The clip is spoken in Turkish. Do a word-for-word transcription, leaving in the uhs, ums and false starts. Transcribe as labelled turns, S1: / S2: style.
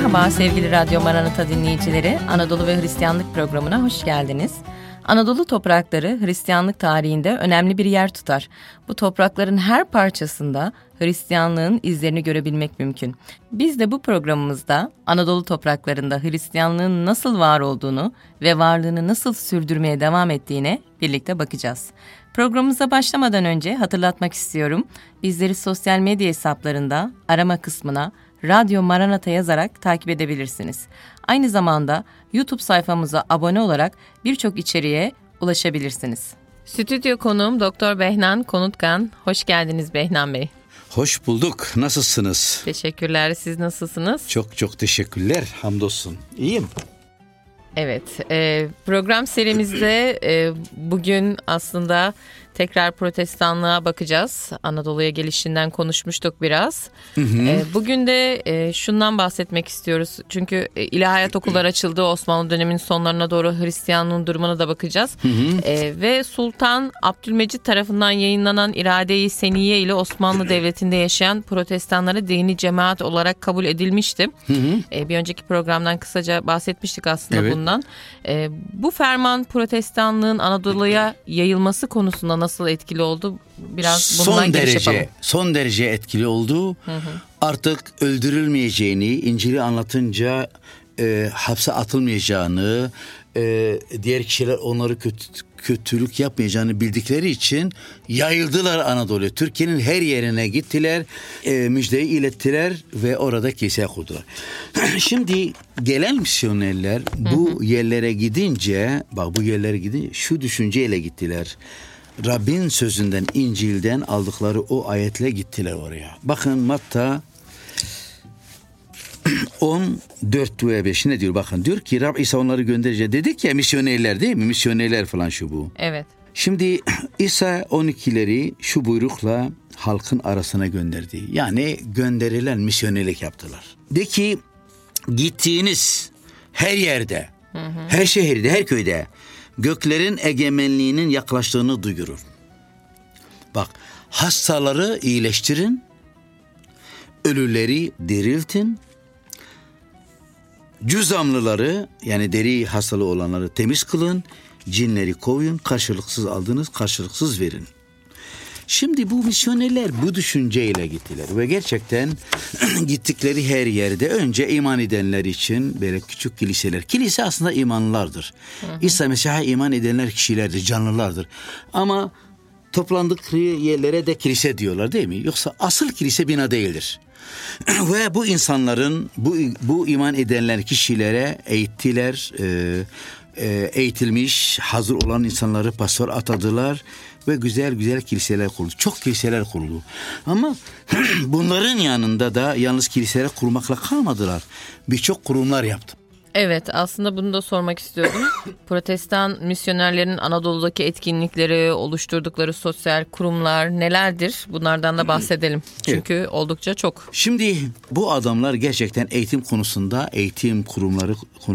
S1: Merhaba sevgili Radyo Maranata dinleyicileri, Anadolu ve Hristiyanlık programına hoş geldiniz. Anadolu toprakları Hristiyanlık tarihinde önemli bir yer tutar. Bu toprakların her parçasında Hristiyanlığın izlerini görebilmek mümkün. Biz de bu programımızda Anadolu topraklarında Hristiyanlığın nasıl var olduğunu ve varlığını nasıl sürdürmeye devam ettiğine birlikte bakacağız. Programımıza başlamadan önce hatırlatmak istiyorum. Bizleri sosyal medya hesaplarında arama kısmına Radyo Maranata yazarak takip edebilirsiniz. Aynı zamanda YouTube sayfamıza abone olarak birçok içeriğe ulaşabilirsiniz. Stüdyo konuğum Doktor Behnan Konutkan. Hoş geldiniz Behnan Bey.
S2: Hoş bulduk. Nasılsınız?
S1: Teşekkürler. Siz nasılsınız?
S2: Çok çok teşekkürler. Hamdolsun. İyiyim.
S1: Evet. E, program serimizde e, bugün aslında tekrar protestanlığa bakacağız. Anadolu'ya gelişinden konuşmuştuk biraz. Hı hı. E, bugün de e, şundan bahsetmek istiyoruz. Çünkü e, ilahiyat okulları açıldı. Osmanlı döneminin sonlarına doğru Hristiyanlığın durumuna da bakacağız. Hı hı. E, ve Sultan Abdülmecit tarafından yayınlanan İrade-i Seniye ile Osmanlı Devleti'nde yaşayan protestanlara dini cemaat olarak kabul edilmişti. Hı hı. E, bir önceki programdan kısaca bahsetmiştik aslında evet. bundan. E, bu ferman protestanlığın Anadolu'ya yayılması konusunda nasıl etkili oldu? Biraz bundan
S2: son
S1: giriş
S2: derece,
S1: yapalım. Son
S2: derece etkili oldu. Hı hı. Artık öldürülmeyeceğini, İncil'i anlatınca e, hapse atılmayacağını, e, diğer kişiler onları kötü, kötülük yapmayacağını bildikleri için yayıldılar Anadolu'ya. Türkiye'nin her yerine gittiler, e, müjdeyi ilettiler ve orada kilise kurdular. Şimdi gelen misyonerler bu hı hı. yerlere gidince, bak bu yerlere gidince şu düşünceyle gittiler. Rabbin sözünden, İncil'den aldıkları o ayetle gittiler oraya. Bakın Matta on dört ve beş ne diyor? Bakın diyor ki Rab İsa onları gönderecek. Dedik ya misyonerler değil mi? Misyonerler falan şu bu.
S1: Evet.
S2: Şimdi İsa on ikileri şu buyrukla halkın arasına gönderdi. Yani gönderilen misyonerlik yaptılar. De ki gittiğiniz her yerde, hı hı. her şehirde, her köyde göklerin egemenliğinin yaklaştığını duyurun. Bak, hastaları iyileştirin, ölüleri diriltin, cüzamlıları yani deri hastalığı olanları temiz kılın, cinleri kovun, karşılıksız aldınız, karşılıksız verin. Şimdi bu misyonerler bu düşünceyle gittiler ve gerçekten gittikleri her yerde önce iman edenler için böyle küçük kiliseler. Kilise aslında imanlılardır. Hı hı. İsa Mesih'e iman edenler kişilerdir, canlılardır. Ama toplandıkları yerlere de kilise diyorlar değil mi? Yoksa asıl kilise bina değildir. Ve bu insanların, bu, bu iman edenler kişilere eğittiler, e, e, eğitilmiş, hazır olan insanları pastör atadılar. Ve güzel güzel kiliseler kuruldu. Çok kiliseler kuruldu. Ama bunların yanında da yalnız kiliseler kurmakla kalmadılar. Birçok kurumlar yaptı.
S1: Evet, aslında bunu da sormak istiyordum. Protestan misyonerlerin Anadolu'daki etkinlikleri, oluşturdukları sosyal kurumlar nelerdir? Bunlardan da bahsedelim. Çünkü evet. oldukça çok.
S2: Şimdi bu adamlar gerçekten eğitim konusunda, eğitim kurumları konusunda